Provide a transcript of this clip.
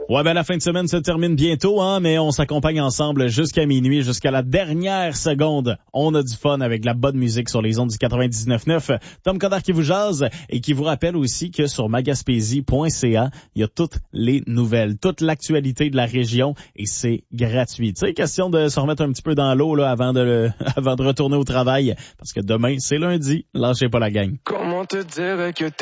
Ouais, ben la fin de semaine se termine bientôt, hein, mais on s'accompagne ensemble jusqu'à minuit, jusqu'à la dernière seconde. On a du fun avec de la bonne musique sur les ondes du 99.9. Tom Coderre qui vous jase et qui vous rappelle aussi que sur magaspésie.ca, il y a toutes les nouvelles, toute l'actualité de la région et c'est gratuit. Tu sais, question de se remettre un petit peu dans l'eau là avant de retourner au travail parce que demain, c'est lundi. Lâchez pas la gang. Comment te dire que